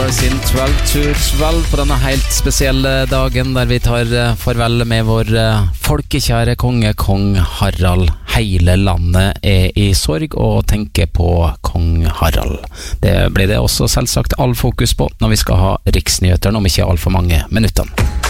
Numbers in 12 to 12 på denne helt spesielle dagen der vi tar farvel med vår folkekjære konge, kong Harald. Hele landet i sorg og tenker på kong Harald. Det blir det også selvsagt all fokus på når vi skal ha riksnyheter om ikke alt for mange minutter.